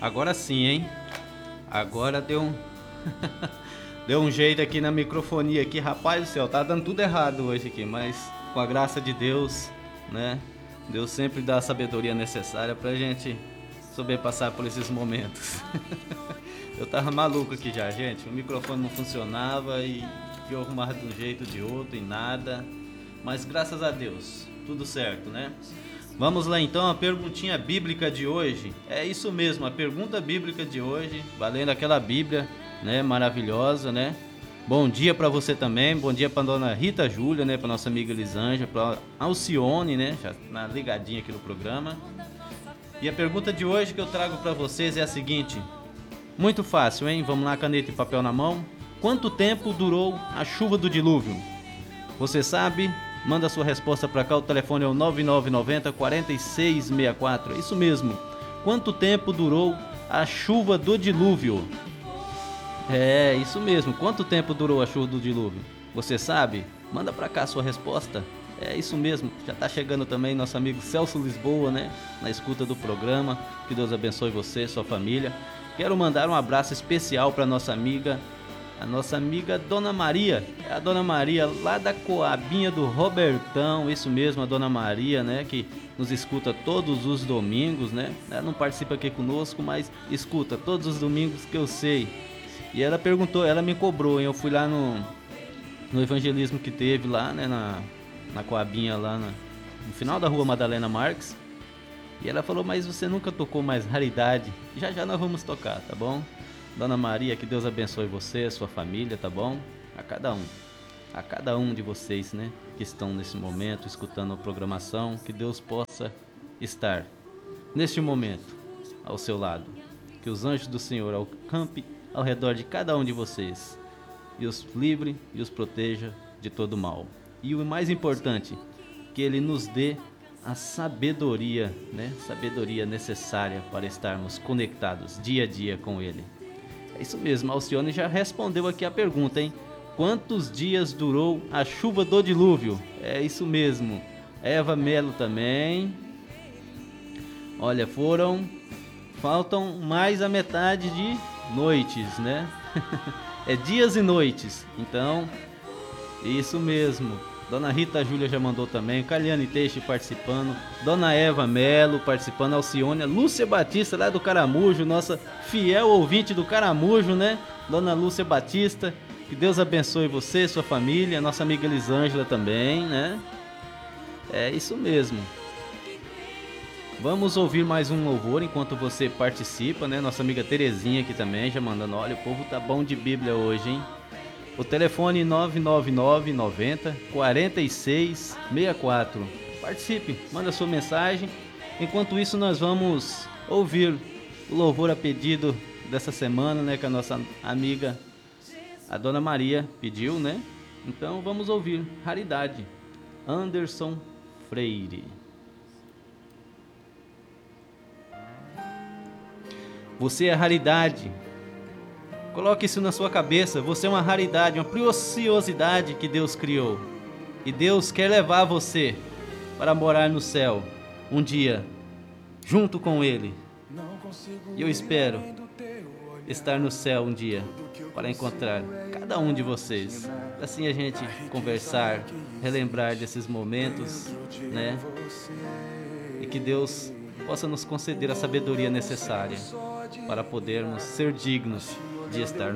Agora sim, hein? Agora deu um deu um jeito aqui na microfonia aqui, rapaz do céu, tá dando tudo errado hoje aqui, mas com a graça de Deus, né? Deus sempre dá a sabedoria necessária pra gente saber passar por esses momentos. Eu tava maluco aqui já, gente. O microfone não funcionava e eu arrumava de um jeito ou de outro e nada. Mas graças a Deus, tudo certo, né? Vamos lá então, a perguntinha bíblica de hoje. É isso mesmo, a pergunta bíblica de hoje, valendo aquela Bíblia, né, maravilhosa, né? Bom dia para você também, bom dia para dona Rita Júlia, né, para nossa amiga Elisângela, para Alcione, né, já na ligadinha aqui no programa. E a pergunta de hoje que eu trago para vocês é a seguinte: muito fácil, hein? Vamos lá, caneta e papel na mão. Quanto tempo durou a chuva do dilúvio? Você sabe? Manda sua resposta para cá, o telefone é o 9990 4664. Isso mesmo. Quanto tempo durou a chuva do dilúvio? É, isso mesmo. Quanto tempo durou a chuva do dilúvio? Você sabe? Manda para cá a sua resposta. É isso mesmo. Já tá chegando também nosso amigo Celso Lisboa, né? Na escuta do programa. Que Deus abençoe você, sua família. Quero mandar um abraço especial para nossa amiga, a nossa amiga Dona Maria. É a Dona Maria lá da Coabinha do Robertão. Isso mesmo, a Dona Maria, né, que nos escuta todos os domingos, né? Ela não participa aqui conosco, mas escuta todos os domingos que eu sei. E ela perguntou, ela me cobrou, hein? Eu fui lá no evangelismo que teve lá, né, na Coabinha lá no final da Rua Madalena Marques. E ela falou, mas você nunca tocou mais Raridade? Já já nós vamos tocar, tá bom? Dona Maria, que Deus abençoe você, a sua família, tá bom? A cada um de vocês, né, que estão nesse momento escutando a programação, que Deus possa estar neste momento ao seu lado. Que os anjos do Senhor acampem ao redor de cada um de vocês e os livre e os proteja de todo mal. E o mais importante, que Ele nos dê a sabedoria, né? Sabedoria necessária para estarmos conectados dia a dia com Ele. É isso mesmo, Alcione já respondeu aqui a pergunta, hein? Quantos dias durou a chuva do dilúvio? É isso mesmo. Eva Melo também. Olha, faltam mais a metade de noites, né? É dias e noites. Então, isso mesmo. Dona Rita Júlia já mandou também, Caliane Teixe participando, Dona Eva Melo participando, Alcione, Lúcia Batista lá do Caramujo, nossa fiel ouvinte do Caramujo, né? Dona Lúcia Batista, que Deus abençoe você, sua família, nossa amiga Elisângela também, né? É isso mesmo. Vamos ouvir mais um louvor enquanto você participa, né? Nossa amiga Terezinha aqui também, já mandando, olha, o povo tá bom de Bíblia hoje, hein? O telefone 999 90 46 64. Participe, manda sua mensagem. Enquanto isso, nós vamos ouvir o louvor a pedido dessa semana, né? Que a nossa amiga, a Dona Maria, pediu, né? Então vamos ouvir Raridade, Anderson Freire. Você é raridade. Coloque isso na sua cabeça, você é uma raridade, uma preciosidade que Deus criou. E Deus quer levar você para morar no céu um dia, junto com Ele. E eu espero estar no céu um dia para encontrar cada um de vocês. Assim a gente conversar, relembrar desses momentos, né? E que Deus possa nos conceder a sabedoria necessária para podermos ser dignos de estar no